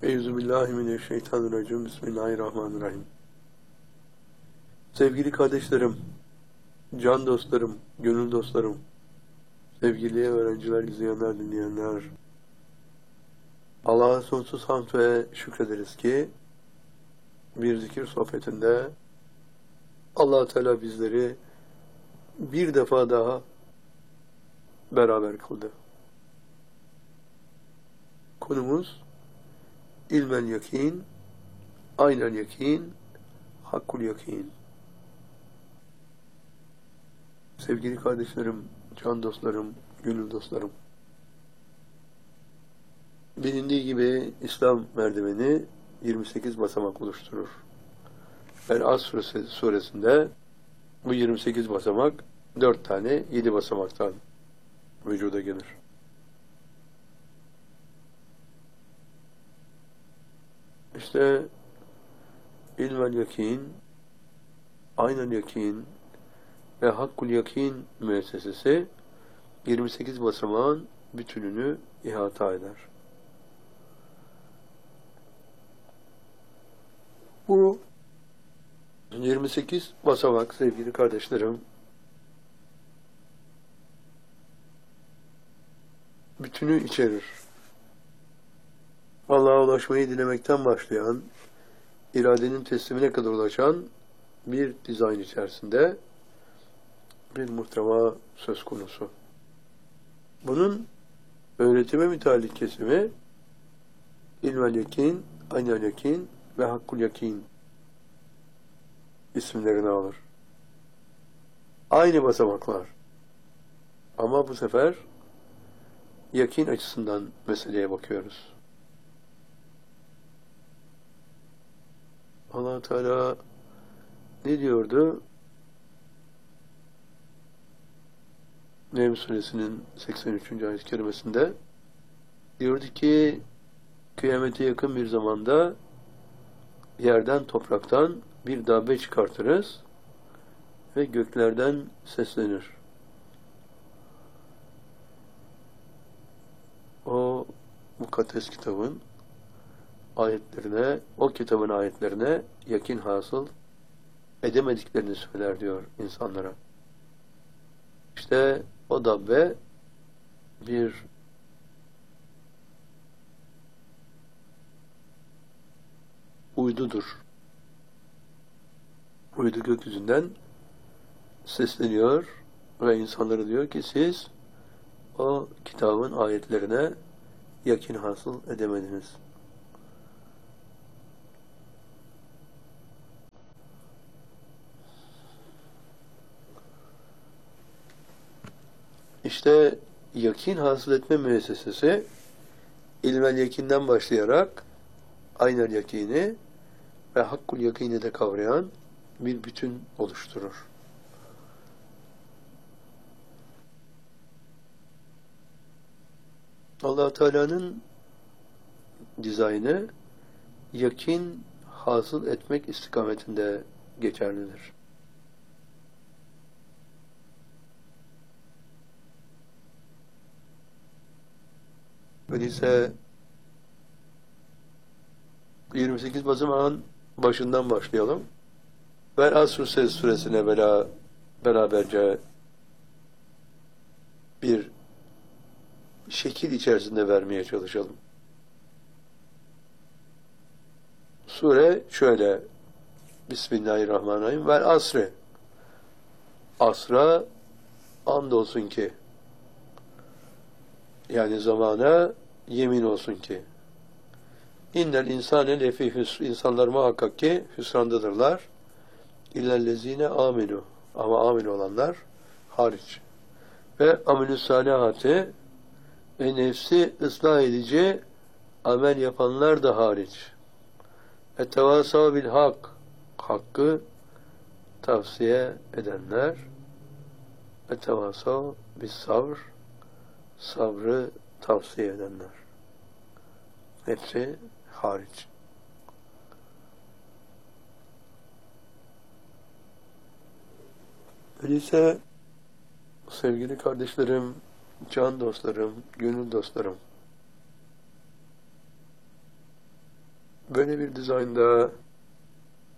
Euzubillahimineşşeytanirracim. Bismillahirrahmanirrahim. Sevgili kardeşlerim, can dostlarım, gönül dostlarım, sevgili öğrenciler, izleyenler, dinleyenler, Allah'a sonsuz hamd ve şükrederiz ki bir zikir sohbetinde Allah-u Teala bizleri bir defa daha beraber kıldı. Konumuz ilmel yakin, aynel yakin, hakkul yakin. Sevgili kardeşlerim, can dostlarım, gönül dostlarım, bilindiği gibi İslam merdiveni 28 basamak oluşturur. El-Asr suresinde bu 28 basamak 4 tane 7 basamaktan vücuda gelir. İşte ilmel yakin, aynel yakin ve hakkul yakin müessesesi 28 basamağın bütününü ihata eder. Bu 28 basamak sevgili kardeşlerim bütünü içerir. Allah'a ulaşmayı dilemekten başlayan, iradenin teslimine kadar ulaşan bir dizayn içerisinde bir muhteva söz konusu. Bunun öğretime müteallik kesimi ilmel yakin, aynel yakin ve hakkul yakin isimlerini alır. Aynı basamaklar. Ama bu sefer yakin açısından meseleye bakıyoruz. Allah Teala ne diyordu? Necm suresinin 83. ayet-i kerimesinde diyordu ki kıyamete yakın bir zamanda yerden, topraktan bir dabbe çıkartırız ve göklerden seslenir. O mukaddes kitabın ayetlerine, o kitabın ayetlerine yakin hasıl edemediklerini söyler diyor insanlara. İşte o dabbe bir uydudur. Uydu gökyüzünden sesleniyor ve insanlara diyor ki siz o kitabın ayetlerine yakin hasıl edemediniz. İşte yakin hasıl etme müessesesi ilmel yakinden başlayarak aynel yakini ve hakkul yakini de kavrayan bir bütün oluşturur. Allah Teala'nın dizaynı yakin hasıl etmek istikametinde geçerlidir. Öyleyse 28 basamağın başından başlayalım. El-Asr suresine beraberce bir şekil içerisinde vermeye çalışalım. Sure şöyle: Bismillahirrahmanirrahim. Vel-Asr. Asra andolsun ki, yani zamana yemin olsun ki, İnnel insane lefi hüsr, insanlar muhakkak ki hüsrandadırlar. İllellezine aminu, ama amin olanlar hariç. Ve amelü salihati ve nefsi ıslah edici amel yapanlar da hariç. Ve tevasav bil hak, hakkı tavsiye edenler. Ve tevasav bis sabr, sabrı tavsiye edenler. Hepsi hariç. Öyleyse sevgili kardeşlerim, can dostlarım, gönül dostlarım, Böyle bir dizaynda